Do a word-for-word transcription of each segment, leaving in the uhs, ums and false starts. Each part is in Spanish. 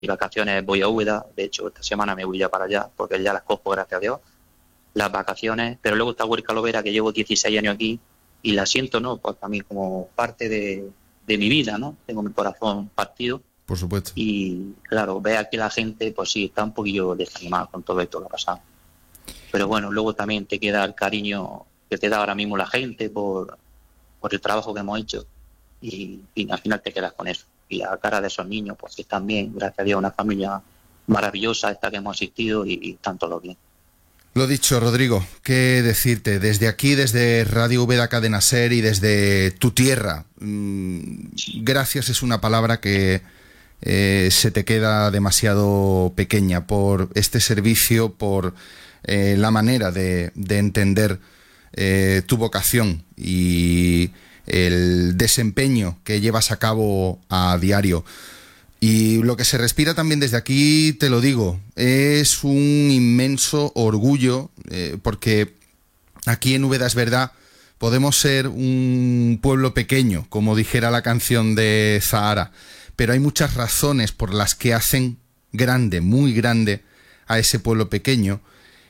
mis vacaciones voy a Úbeda, de hecho esta semana me voy ya para allá, porque ya las cojo, gracias a Dios, las vacaciones, pero luego está Huerca Lovera, que llevo dieciséis años aquí, y la siento, ¿no? Pues también como parte de, de mi vida, ¿no? Tengo mi corazón partido. Por supuesto. Y claro, ve aquí la gente, pues sí, está un poquillo desanimada con todo esto que ha pasado. Pero bueno, luego también te queda el cariño que te da ahora mismo la gente por, por el trabajo que hemos hecho. Y, y al final te quedas con eso. Y la cara de esos niños, pues que están bien, gracias a Dios, una familia maravillosa esta que hemos asistido y, y están todos bien. Lo dicho, Rodrigo, qué decirte, desde aquí, desde Radio Úbeda Cadena Ser y desde tu tierra, mmm, gracias es una palabra que eh, se te queda demasiado pequeña por este servicio, por eh, la manera de, de entender eh, tu vocación y el desempeño que llevas a cabo a diario. Y lo que se respira también desde aquí, te lo digo, es un inmenso orgullo, eh, porque aquí en Úbeda es verdad, podemos ser un pueblo pequeño, como dijera la canción de Zahara, pero hay muchas razones por las que hacen grande, muy grande, a ese pueblo pequeño,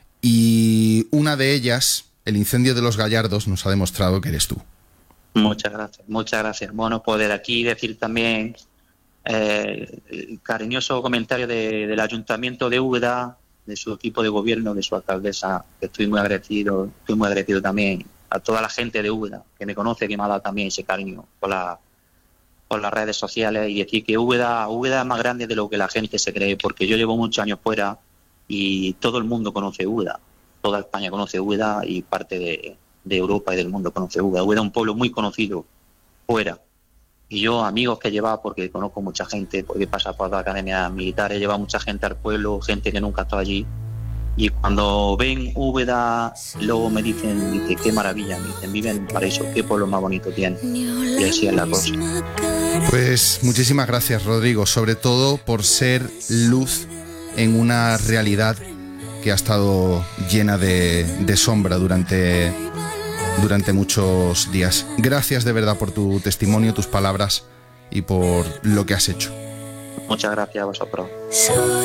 y una de ellas, el incendio de los Gallardos, nos ha demostrado que eres tú. Muchas gracias, muchas gracias. Bueno, poder aquí decir también... Eh, el cariñoso comentario de, del Ayuntamiento de Úbeda, de su equipo de gobierno, de su alcaldesa, que estoy muy agradecido, estoy muy agradecido también a toda la gente de Úbeda, que me conoce, que me ha dado también ese cariño por, la, por las redes sociales, y decir que Úbeda, Úbeda es más grande de lo que la gente se cree, porque yo llevo muchos años fuera y todo el mundo conoce Úbeda, toda España conoce Úbeda y parte de, de Europa y del mundo conoce Úbeda. Úbeda es un pueblo muy conocido fuera. Y yo, amigos que he llevado, porque conozco mucha gente, porque pasa por la academia militar, he llevado mucha gente al pueblo, gente que nunca ha estado allí. Y cuando ven Úbeda, luego me dicen, dice, qué maravilla, me dicen, viven en un paraíso, qué pueblo más bonito tiene. Y así es la cosa. Pues muchísimas gracias, Rodrigo, sobre todo por ser luz en una realidad que ha estado llena de, de sombra durante... durante muchos días. Gracias de verdad por tu testimonio, tus palabras y por lo que has hecho. Muchas gracias a vosotros.